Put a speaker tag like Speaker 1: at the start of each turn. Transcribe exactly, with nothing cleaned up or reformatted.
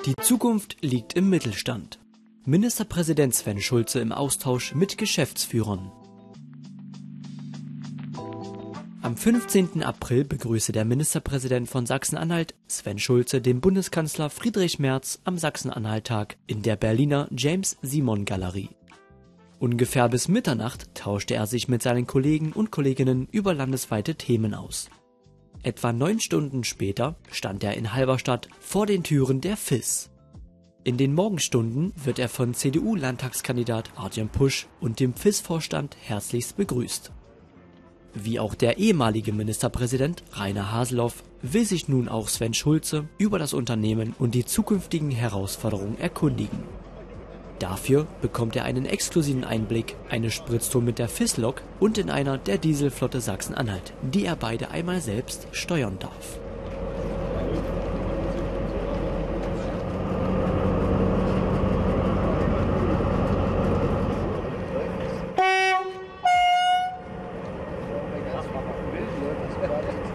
Speaker 1: Die Zukunft liegt im Mittelstand. Ministerpräsident Sven Schulze im Austausch mit Geschäftsführern. Am fünfzehnten April begrüßte der Ministerpräsident von Sachsen-Anhalt, Sven Schulze, den Bundeskanzler Friedrich Merz am Sachsen-Anhalt-Tag in der Berliner James-Simon-Galerie. Ungefähr bis Mitternacht tauschte er sich mit seinen Kollegen und Kolleginnen über landesweite Themen aus. Etwa neun Stunden später stand er in Halberstadt vor den Türen der F I S. In den Morgenstunden wird er von C D U-Landtagskandidat Artjem Pusch und dem F I S-Vorstand herzlichst begrüßt. Wie auch der ehemalige Ministerpräsident Rainer Haseloff will sich nun auch Sven Schulze über das Unternehmen und die zukünftigen Herausforderungen erkundigen. Dafür bekommt er einen exklusiven Einblick, eine Spritztour mit der F I S-Lok und in einer der Dieselflotte Sachsen-Anhalt, die er beide einmal selbst steuern darf.
Speaker 2: Das